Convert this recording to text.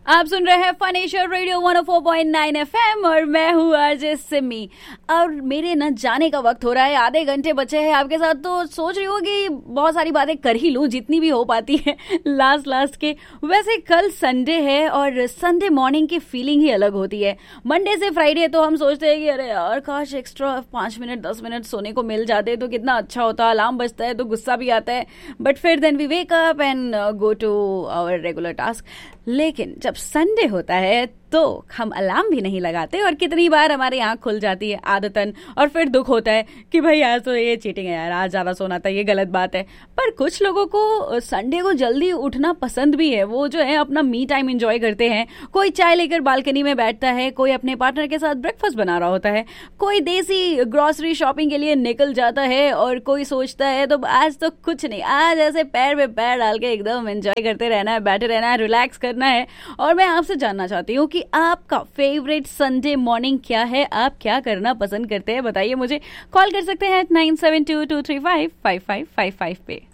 आप सुन रहे हैं फनेश्वर रेडियो 104.9 एफएम और मैं हूँ आरजे सिमी। और मेरे न जाने का वक्त हो रहा है, आधे घंटे बचे हैं आपके साथ, तो सोच रही हूँ कि बहुत सारी बातें कर ही लूँ जितनी भी हो पाती है लास्ट के। वैसे कल संडे है और संडे मॉर्निंग की फीलिंग ही अलग होती है। मंडे से फ्राइडे तो हम सोचते हैं कि अरे यार काश एक्स्ट्रा 5 मिनट 10 मिनट सोने को मिल जाते तो कितना अच्छा होता। अलार्म बजता है तो गुस्सा भी आता है, बट फिर then we wake up and go to our regular task. लेकिन जब संडे होता है तो हम अलार्म भी नहीं लगाते और कितनी बार हमारी आंख खुल जाती है आदतन, और फिर दुख होता है कि भाई आज तो ये चीटिंग है यार, आज ज्यादा सोना था, ये गलत बात है। पर कुछ लोगों को संडे को जल्दी उठना पसंद भी है, वो जो है अपना मी टाइम एंजॉय करते हैं। कोई चाय लेकर बालकनी में बैठता है, कोई अपने पार्टनर के साथ ब्रेकफास्ट बना रहा होता है, कोई देसी ग्रोसरी शॉपिंग के लिए निकल जाता है, और कोई सोचता है तो आज तो कुछ नहीं, आज ऐसे पैर में पैर डाल के एकदम एंजॉय करते रहना है, बैठे रहना है, रिलैक्स करना है। और मैं आपसे जानना चाहती हूँ कि आपका फेवरेट संडे मॉर्निंग क्या है, आप क्या करना पसंद करते हैं, बताइए मुझे। कॉल कर सकते हैं 9722355555 पे।